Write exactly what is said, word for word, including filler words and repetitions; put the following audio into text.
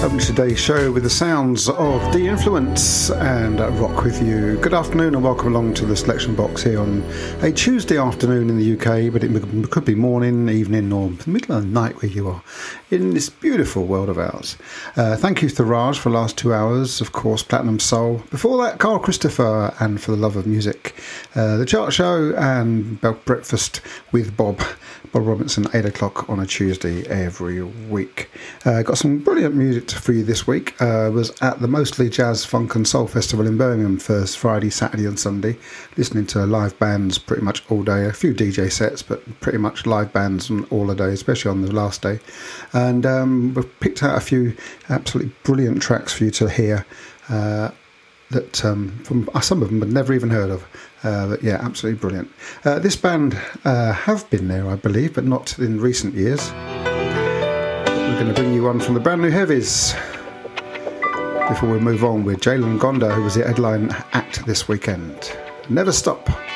Open today's show with the sounds of The Influence and Rock With You. Good afternoon and welcome along to the Selection Box here on a Tuesday afternoon in the U K, but it could be morning, evening or middle of the night where you are in this beautiful world of ours. Uh, thank you to Raj for the last two hours, of course, Platinum Soul. Before that, Carl Christopher and For the Love of Music. Uh, the Chart Show and Breakfast with Bob. Bob Robinson, eight o'clock on a Tuesday every week. Uh, got some brilliant music for you this week. Uh, was at the Mostly Jazz, Funk and Soul Festival in Birmingham first Friday, Saturday and Sunday. Listening to live bands pretty much all day. A few D J sets, but pretty much live bands on all the day, especially on the last day. And um, we've picked out a few absolutely brilliant tracks for you to hear. Uh, that um, from uh, some of them I'd never even heard of. Uh, but yeah, absolutely brilliant. Uh, this band uh, have been there, I believe, but not in recent years. We're going to bring you one from the brand new Heavies before we move on with Jalen Gonda, who was the headline act this weekend. Never Stop.